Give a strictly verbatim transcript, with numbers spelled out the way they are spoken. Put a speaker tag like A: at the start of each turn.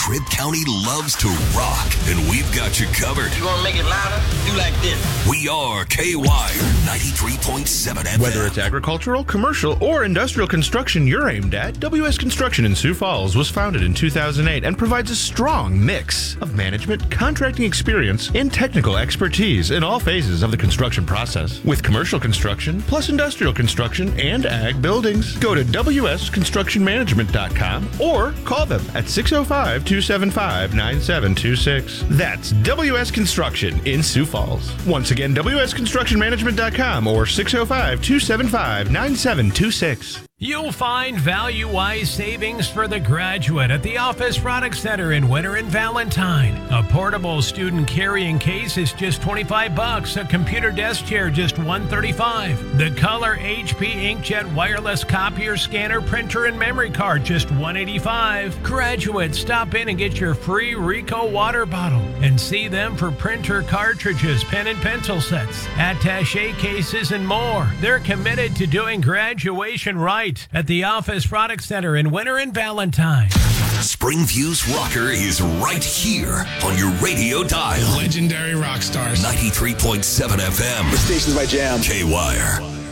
A: Tripp County loves to rock, and we've got you covered.
B: You want to make it louder? Do like this.
A: We are K Y R ninety-three point seven F M.
C: Whether it's agricultural, commercial, or industrial construction you're aimed at, W S Construction in Sioux Falls was founded in two thousand eight and provides a strong mix of management, contracting experience, and technical expertise in all phases of the construction process. With commercial construction, plus industrial construction, and ag buildings. Go to W S construction management dot com or call them at six oh five, two seven five, nine seven two six. That's W S Construction in Sioux Falls. Once again, W S construction management dot com or six oh five, two seven five, nine seven two six.
D: You'll find value-wise savings for the graduate at the Office Product Center in Winter and Valentine. A portable student carrying case is just twenty-five bucks. A computer desk chair just one thirty-five. The Color H P Inkjet wireless copier, scanner, printer, and memory card just one eighty-five. Graduates, stop in and get your free Rico water bottle and see them for printer cartridges, pen and pencil sets, attaché cases, and more. They're committed to doing graduation right at the Office Product Center in Winter and Valentine.
A: Springview's Rocker is right here on your radio dial.
E: Legendary rock stars.
A: ninety-three point seven F M.
F: The station's my jam.
A: K Y R.